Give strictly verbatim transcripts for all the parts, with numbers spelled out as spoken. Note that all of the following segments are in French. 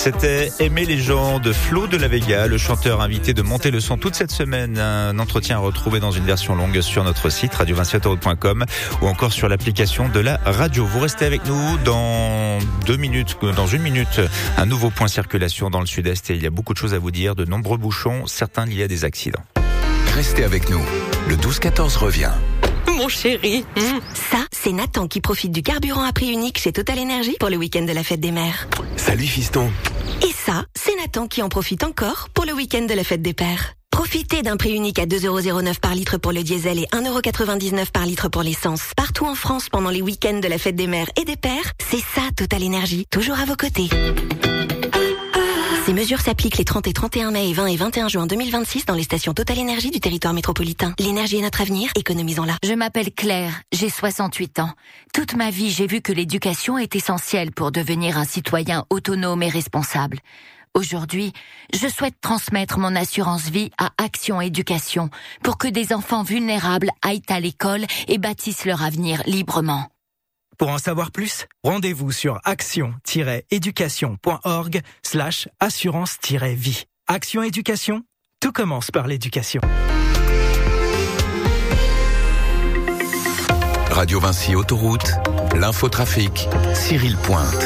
C'était Aimer les gens de Flo de la Vega, le chanteur invité de Monter le son toute cette semaine. Un entretien à retrouver dans une version longue sur notre site radio vingt sept autoroute point com ou encore sur l'application de la radio. Vous restez avec nous dans deux minutes, dans une minute, un nouveau point circulation dans le sud-est et il y a beaucoup de choses à vous dire, de nombreux bouchons, certains liés à des accidents. Restez avec nous, le douze quatorze revient. Mon chéri. Mmh. Ça, c'est Nathan qui profite du carburant à prix unique chez Total Energy pour le week-end de la fête des mères. Salut fiston. Et ça, c'est Nathan qui en profite encore pour le week-end de la fête des pères. Profitez d'un prix unique à deux euros zéro neuf par litre pour le diesel et un euro quatre-vingt-dix-neuf par litre pour l'essence. Partout en France pendant les week-ends de la fête des mères et des pères, c'est ça Total Energy, toujours à vos côtés. Ces mesures s'appliquent les trente et trente et un mai et vingt et vingt et un juin deux mille vingt-six dans les stations Total Énergie du territoire métropolitain. L'énergie est notre avenir, économisons-la. Je m'appelle Claire, j'ai soixante-huit ans. Toute ma vie, j'ai vu que l'éducation est essentielle pour devenir un citoyen autonome et responsable. Aujourd'hui, je souhaite transmettre mon assurance vie à Action Éducation pour que des enfants vulnérables aillent à l'école et bâtissent leur avenir librement. Pour en savoir plus, rendez-vous sur action-éducation.org slash assurance-vie. Action Éducation, tout commence par l'éducation. Radio Vinci Autoroute, l'infotrafic, Cyril Pointe.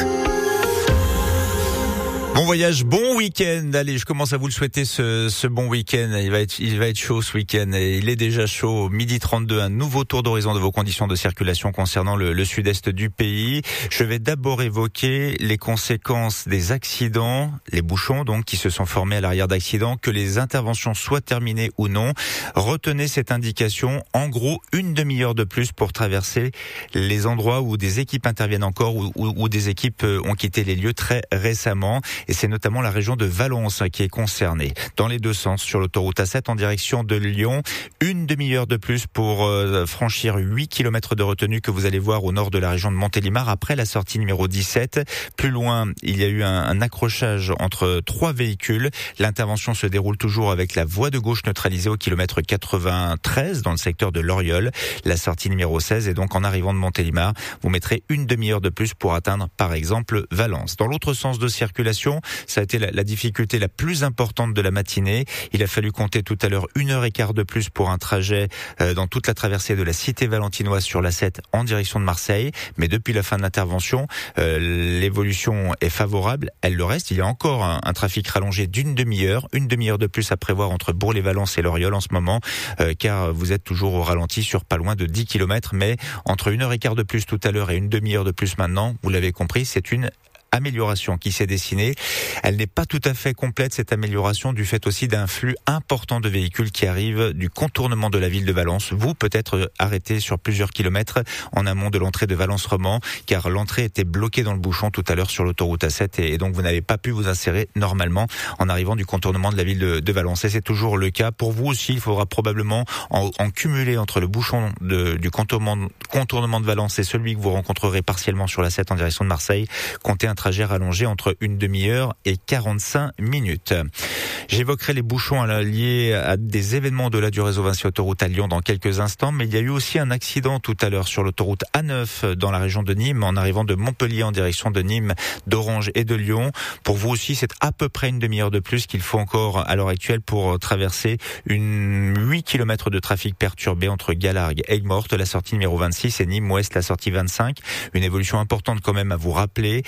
Bon voyage, bon week-end. Allez, je commence à vous le souhaiter ce, ce bon week-end. Il va être, il va être chaud ce week-end et il est déjà chaud. Midi trente-deux, un nouveau tour d'horizon de vos conditions de circulation concernant le, le sud-est du pays. Je vais d'abord évoquer les conséquences des accidents, les bouchons donc qui se sont formés à l'arrière d'accidents, que les interventions soient terminées ou non. Retenez cette indication. En gros, une demi-heure de plus pour traverser les endroits où des équipes interviennent encore ou où, où des équipes ont quitté les lieux très récemment. Et c'est notamment la région de Valence qui est concernée. Dans les deux sens, sur l'autoroute A sept en direction de Lyon, une demi-heure de plus pour euh, franchir huit kilomètres de retenue que vous allez voir au nord de la région de Montélimar après la sortie numéro dix-sept. Plus loin, il y a eu un, un accrochage entre trois véhicules. L'intervention se déroule toujours avec la voie de gauche neutralisée au kilomètre quatre-vingt-treize dans le secteur de l'Oriol. La sortie numéro seize est donc en arrivant de Montélimar. Vous mettrez une demi-heure de plus pour atteindre par exemple Valence. Dans l'autre sens de circulation, ça a été la, la difficulté la plus importante de la matinée. Il a fallu compter tout à l'heure une heure et quart de plus pour un trajet euh, dans toute la traversée de la cité valentinoise sur l'A sept en direction de Marseille. Mais depuis la fin de l'intervention, euh, l'évolution est favorable. Elle le reste. Il y a encore un, un trafic rallongé d'une demi-heure. Une demi-heure de plus à prévoir entre Bourg-les-Valence et l'Oriol en ce moment, euh, car vous êtes toujours au ralenti sur pas loin de dix kilomètres. Mais entre une heure et quart de plus tout à l'heure et une demi-heure de plus maintenant, vous l'avez compris, c'est une amélioration qui s'est dessinée. Elle n'est pas tout à fait complète, cette amélioration, du fait aussi d'un flux important de véhicules qui arrivent du contournement de la ville de Valence. Vous, peut-être arrêté sur plusieurs kilomètres en amont de l'entrée de Valence-Romand, car l'entrée était bloquée dans le bouchon tout à l'heure sur l'autoroute A sept et donc vous n'avez pas pu vous insérer normalement en arrivant du contournement de la ville de, de Valence. Et c'est toujours le cas. Pour vous aussi, il faudra probablement en, en cumuler entre le bouchon de, du contournement, contournement de Valence et celui que vous rencontrerez partiellement sur l'A sept en direction de Marseille, comptez un trajet rallongé entre une demi-heure et quarante-cinq minutes. J'évoquerai les bouchons liés à des événements au-delà du réseau Vinci Autoroute à Lyon dans quelques instants, mais il y a eu aussi un accident tout à l'heure sur l'autoroute A neuf dans la région de Nîmes, en arrivant de Montpellier en direction de Nîmes, d'Orange et de Lyon. Pour vous aussi, c'est à peu près une demi-heure de plus qu'il faut encore à l'heure actuelle pour traverser une huit kilomètres de trafic perturbé entre Galargues, Aigues-Mortes, la sortie numéro vingt-six et Nîmes-Ouest, la sortie vingt-cinq. Une évolution importante quand même à vous rappeler.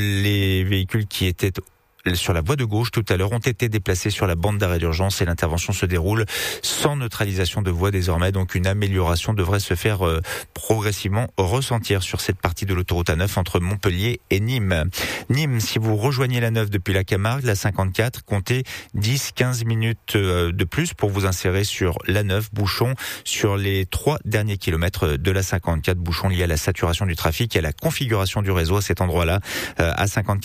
Les véhicules qui étaient sur la voie de gauche tout à l'heure ont été déplacés sur la bande d'arrêt d'urgence et l'intervention se déroule sans neutralisation de voie désormais. Donc une amélioration devrait se faire euh, progressivement ressentir sur cette partie de l'autoroute A neuf entre Montpellier et Nîmes. Nîmes, si vous rejoignez la neuf depuis la Camargue, la cinquante-quatre, comptez dix à quinze minutes euh, de plus pour vous insérer sur la neuf, bouchon sur les trois derniers kilomètres de la cinquante-quatre, bouchon lié à la saturation du trafic et à la configuration du réseau à cet endroit-là, euh, à cinquante-quatre.